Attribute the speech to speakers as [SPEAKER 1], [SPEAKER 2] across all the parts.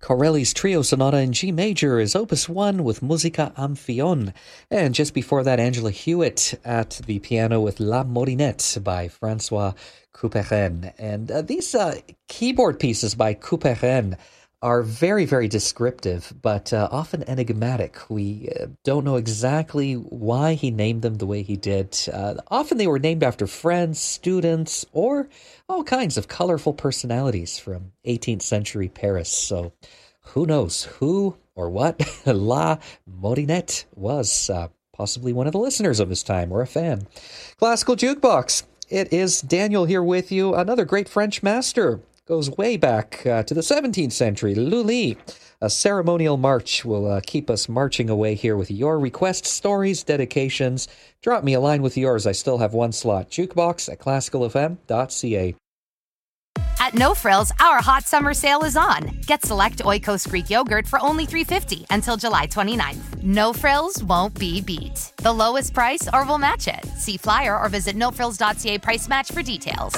[SPEAKER 1] Corelli's Trio Sonata in G major is Opus 1 with Musica Amphion. And just before that, Angela Hewitt at the piano with La Morinette by Francois Couperin. And these keyboard pieces by Couperin are very, very descriptive, but often enigmatic. We don't know exactly why he named them the way he did. Often they were named after friends, students, or all kinds of colorful personalities from 18th century Paris. So who knows who or what La Morinette was. Possibly one of the listeners of his time or a fan. Classical Jukebox. It is Daniel here with you. Another great French master. Goes way back to the 17th century. Lully. A ceremonial march will keep us marching away here with your requests, stories, dedications. Drop me a line with yours. I still have one slot. Jukebox@classicalfm.ca.
[SPEAKER 2] At No Frills, our hot summer sale is on. Get select Oikos Greek yogurt for only $3.50 until July 29th. No Frills won't be beat. The lowest price or we'll match it. See flyer or visit nofrills.ca price match for details.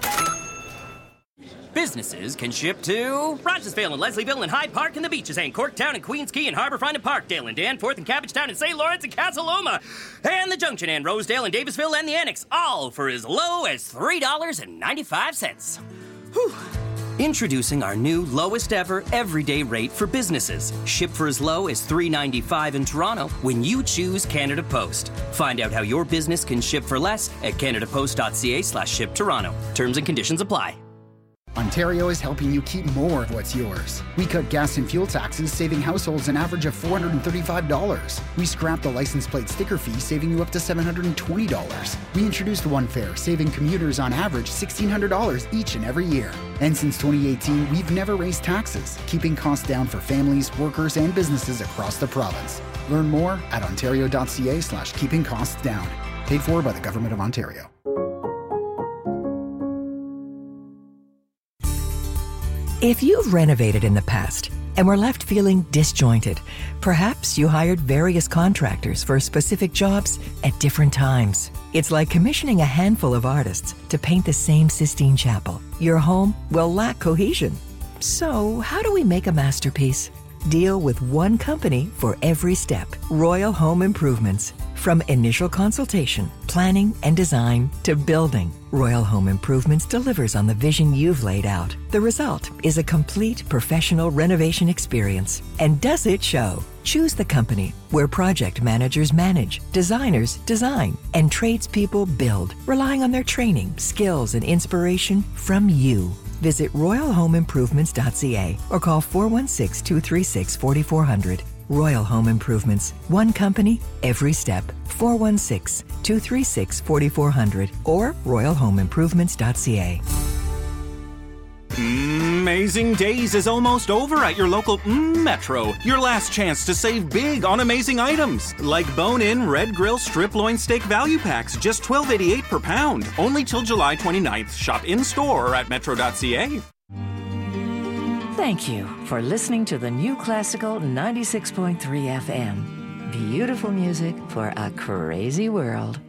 [SPEAKER 3] Businesses can ship to Rogersville and Leslieville and Hyde Park and the Beaches and Corktown and Queens Quay and Harbourfront and Parkdale and Danforth and Cabbagetown and St. Lawrence and Casa Loma and the Junction and Rosedale and Davisville and the Annex, all for as low as $3.95. Whew. Introducing our new lowest ever everyday rate for businesses. Ship for as low as $3.95 in Toronto when you choose Canada Post. Find out how your business can ship for less at canadapost.ca/ship Toronto. Terms and conditions apply.
[SPEAKER 4] Ontario is helping you keep more of what's yours. We cut gas and fuel taxes, saving households an average of $435. We scrapped the license plate sticker fee, saving you up to $720. We introduced One Fare, saving commuters on average $1,600 each and every year. And since 2018, we've never raised taxes, keeping costs down for families, workers, and businesses across the province. Learn more at ontario.ca/keeping costs down. Paid for by the Government of Ontario.
[SPEAKER 5] If you've renovated in the past and were left feeling disjointed, perhaps you hired various contractors for specific jobs at different times. It's like commissioning a handful of artists to paint the same Sistine Chapel. Your home will lack cohesion. So, how do we make a masterpiece? Deal with one company for every step. Royal Home Improvements. From initial consultation, planning and design to building, Royal Home Improvements delivers on the vision you've laid out. The result is a complete professional renovation experience. And does it show? Choose the company where project managers manage, designers design, and tradespeople build, relying on their training, skills, and inspiration from you. Visit royalhomeimprovements.ca or call 416-236-4400. Royal Home Improvements. One company, every step. 416-236-4400 or royalhomeimprovements.ca.
[SPEAKER 6] Amazing Days is almost over at your local Metro. Your last chance to save big on amazing items like bone-in red grill strip loin steak value packs, just $12.88 per pound. Only till July 29th. Shop in-store or at metro.ca.
[SPEAKER 7] Thank you for listening to the New Classical 96.3 FM. Beautiful music for a crazy world.